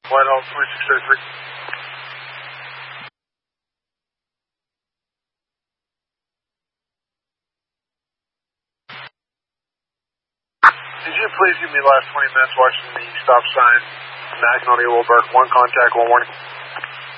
Whitehall 2633. Did you please give me the last 20 minutes watching the stop sign, Magnolia Wilburg, 1 contact, 1 warning?